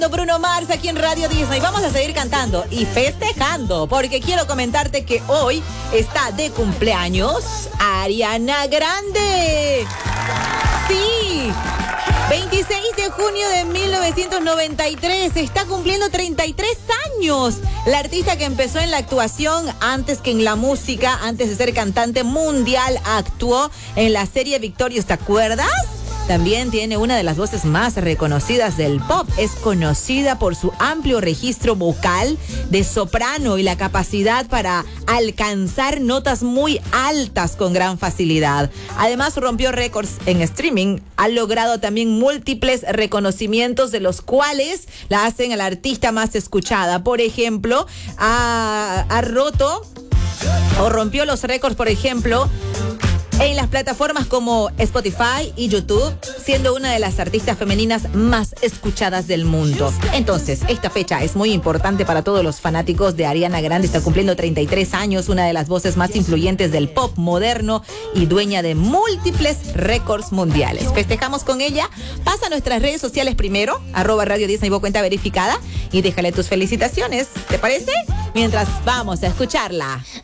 Bruno Mars aquí en Radio Disney. Vamos a seguir cantando y festejando porque quiero comentarte que hoy está de cumpleaños Ariana Grande. Sí, 26 de junio de 1993, está cumpliendo 33 años. La artista que empezó en la actuación antes que en la música, antes de ser cantante mundial, actuó en la serie Victorious, ¿te acuerdas? También tiene una de las voces más reconocidas del pop. Es conocida por su amplio registro vocal de soprano y la capacidad para alcanzar notas muy altas con gran facilidad. Además, rompió récords en streaming. Ha logrado también múltiples reconocimientos, de los cuales la hacen a la artista más escuchada. Por ejemplo, ha roto o rompió los récords, por ejemplo, en las plataformas como Spotify y YouTube, siendo una de las artistas femeninas más escuchadas del mundo. Entonces, esta fecha es muy importante para todos los fanáticos de Ariana Grande. Está cumpliendo 33 años, una de las voces más influyentes del pop moderno y dueña de múltiples récords mundiales. Festejamos con ella. Pasa a nuestras redes sociales primero, @Radio Disney, cuenta verificada, y déjale tus felicitaciones. ¿Te parece? Mientras vamos a escucharla.